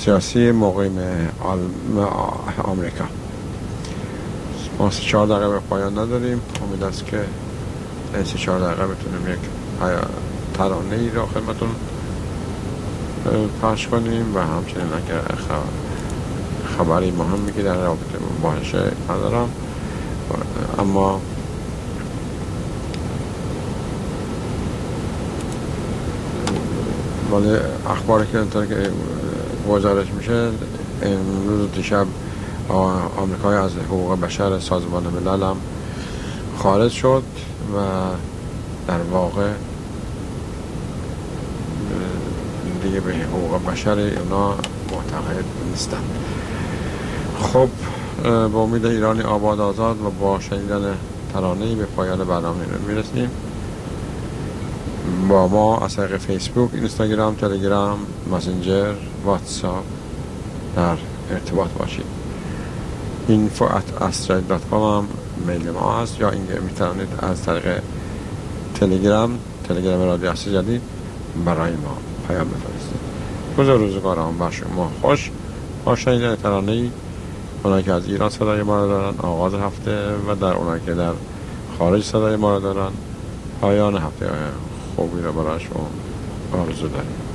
سیاسی مقیم آمریکا. ما 3-4 دقیقه به پایان نداریم. امید است که این 3-4 دقیقه بتونیم یک ترانه ای را خدمتون پخش کنیم و همچنین اگر خبری مهمی که در رابطه باشه ندارم، اما ولی اخباری که گزارش میشه امروز دیشب آمریکای از حقوق بشر سازمان ملل هم خارج شد و در واقع دیگه به حقوق بشر اونا معتقد نیستن. خب با امید ایرانی آباد آزاد و با شنیدن ترانه‌ای به پایان برنامه میرسیم. با ما از طریق فیسبوک، اینستاگرام، تلگرام، مسنجر، واتساپ در ارتباط باشید. info@astride.com هم میل ما هست، یا اینکه میتونید از طریق تلگرام رادیو اصل جدید برای ما پیام بفرستید. روزگار هم بر شما خوش. با شنیدن ترانه‌ای اونایی که از ایران صدای ما را دارن آغاز هفته و در اونایی که در خارج صدای ما را دارن پایان هفته خوبی را برای شما آرزو داریم.